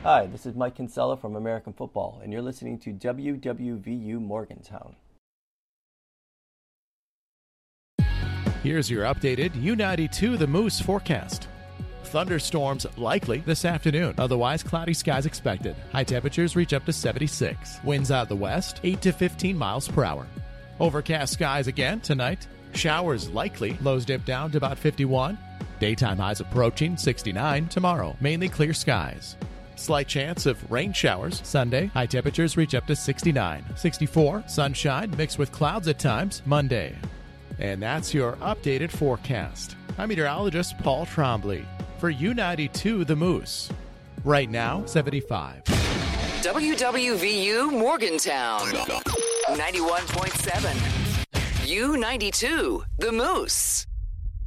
Hi, this is Mike Kinsella from American Football, and you're listening to WWVU Morgantown. Here's your updated U92 The Moose forecast. Thunderstorms likely this afternoon. Otherwise, cloudy skies expected. High temperatures reach up to 76. Winds out the west, 8 to 15 miles per hour. Overcast skies again tonight. Showers likely. Lows dip down to about 51. Daytime highs approaching 69 tomorrow. Mainly clear skies. Slight chance of rain showers Sunday. High temperatures reach up to 69. 64. Sunshine mixed with clouds at times Monday. And that's your updated forecast. I'm meteorologist Paul Trombley for U92 The Moose. Right now, 75. WWVU Morgantown, 91.7. U92 The Moose.